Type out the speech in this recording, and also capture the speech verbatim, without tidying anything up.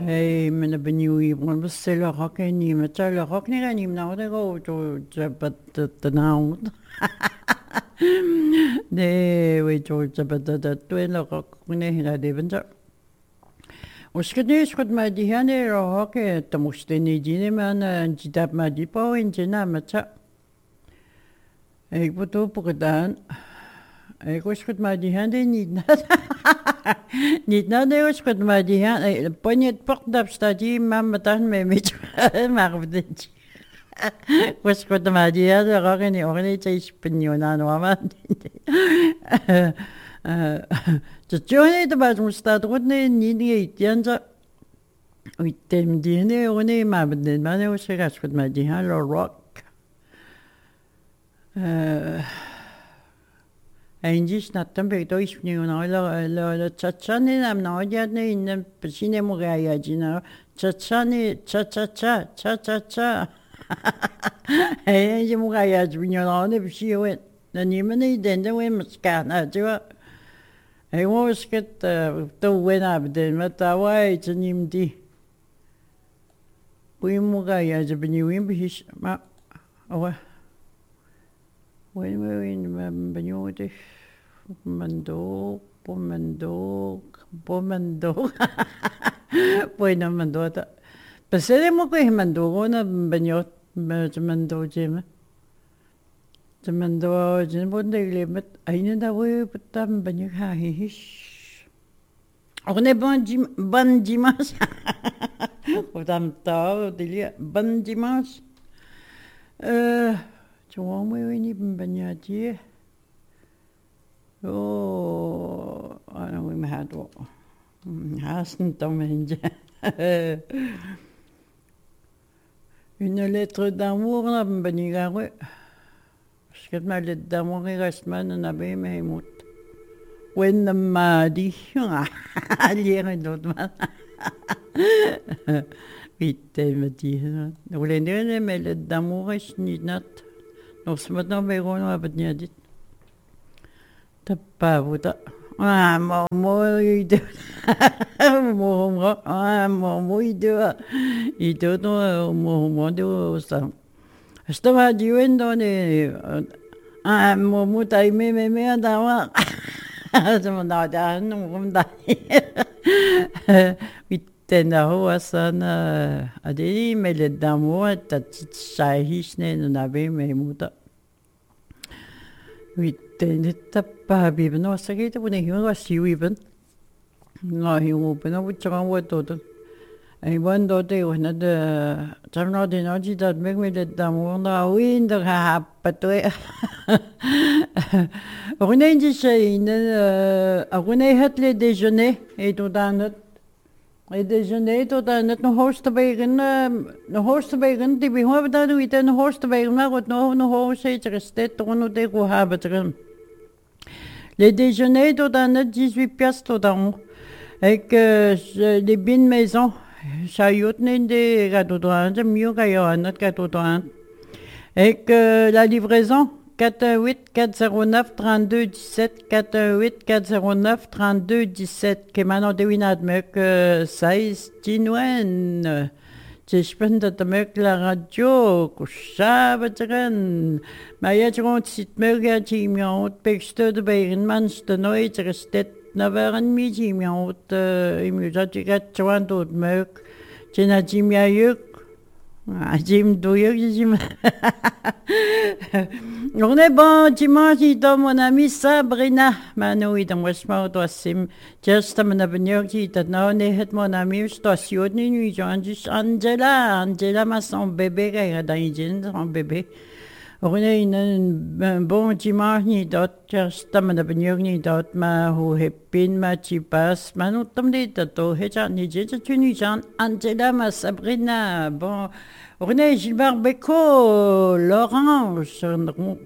Hey, men ben je gewoon bestellen hakken niet met alle hakken niet niet nou de auto dat dat nou. Nee, weet je dat dat dat tweede hakken niet dat even zo. Als je niet goed met die handen hakken, dan moest je niet zien man en je dat maar die pauw in je naam met zo. Ik moet op gedaan. Ik was goed met die handen niet. Niet na de was goed met die handen. Ponjet port staat hier maar met dan mee met maar op dit. Was goed met die handen raken niet organisatie spinjon aan normaal. Het jongen de baas moest dat goed niet niet niet ja. Ik denk die nee hoor nee maar met dit maar was ik goed met die handen rock. Eindjes na tempe to is nie no la la chachane nam no ja ne in piscine mo ga ya jina chachane cha cha cha cha cha cha eh je mo ga ya jina no ne piscine we na ni me ne den de we muska na jo eh mo sket to we na de mata wa je nim di we mo ga ya je bini we bis ma owa When we in Benyote, Mando, Pomando, Pomando, Bueno Mandota. Passeremo qui Mando, una Benyot, Mando Jim. The Mando, Jim, one day limit, I know that way, but I'm Benyuhish. On est bon dimanche. What I'm told, bon dimanche. Euh, Cuma we ni banyaji. Oh, ana we mahado. Hasen tomenje. Une lettre d'amour na banigawe. Sket ma lettre d'amour restman na be mehmut. When the madi. Aliere dot man. Vite me dire. Ole ne me lettre d'amour is niet nat. Nog smet nou bij gewoon hebben niet dit. De pavuta. Ah, maar mooi doen. Mooi, ah, maar mooi doen. Ik doe nou, mooi, mooi doen. Sto maar die wind dan nee. Ah, maar moet hij mee mee mee dan maar. Ze maar nou daar nog om daar. Den der hoasan adi med damo dat sahisne na be me muta. Vi den tappa bi no sagita bune hiwa was hiwen. No hiwa bune bu chang wa to to. Ai wan do te wana de tamno de no ji dat me me damo na win der ha patwe. Rune ji sein a rune hat le déjeuner et tout dans notre Het is een eten dat het nog hoogste wegen, nog hoogste wegen, die we hebben dat we het nog hoogste wegen, maar het nog nog hoogste restet, toch nog de goede hebben erin. Le déjeuner tot aan het dix-huit piastres tot aan. Ik de bin maison, j'ajoute niet de gâteau d'orange, mieux que yo un autre gâteau d'orange. Ik la livraison quatre un huit quatre zéro neuf trente-deux dix-sept quatre un huit quatre zéro neuf trente-deux dix-sept que maintenant de winad mek sais tinwen je spend dat mek la radio kusha betren maar je gewoon zit mek ja chimia ut pekste de begen mans de nooit restet na waren mi chimia ut im dat je gat chwan tot mek china chimia yuk Ah, Jim, doe je Jim? On est bon dimanche, dans mon amie Sabrina. Manu, dans moi, je m'en dois sim. Just à mon avenir, qui est non, est mon amie, je dois si haut, ni juste Angela. Angela, ma son bébé, qui est dans l'hygiène, son bébé. On est un bon dimanche, ni d'autres, just à mon avenir, ni d'autres, ma ou hepin, ma chipas, ma nous tombe des tato, heja, ni j'ai tu ni Jean, Angela, ma Sabrina, bon. On est Gilbert Bécaud, Laurent,